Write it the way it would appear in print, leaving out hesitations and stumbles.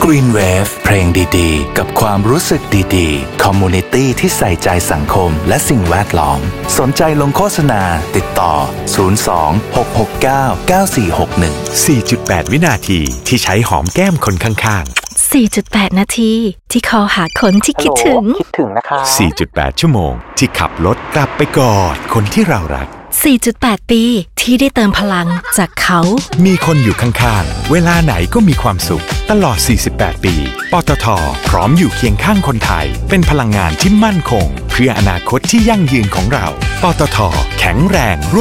Green Wave เพลงดีๆกับความรู้สึกดีๆ Community ที่ใส่ใจสังคมและสิ่งแวดล้อมสนใจลงโฆษณาติดต่อ02-669-9461 4.8 วินาทีที่ใช้หอมแก้มคนข้างๆ 4.8 นาทีที่คอหาคนที่คิดถึงนะคะ 4.8 ชั่วโมงที่ขับรถกลับไปกอดคนที่เรารัก 4.8 ปีที่ได้เติมพลังจากเขามีคนอยู่ข้างๆเวลาไหนก็มีความสุขตลอด 48 ปี ปตท.พร้อมอยู่เคียงข้างคนไทยเป็นพลังงานที่มั่นคงเพื่ออนาคตที่ยั่งยืนของเรา ปตท.แข็งแรง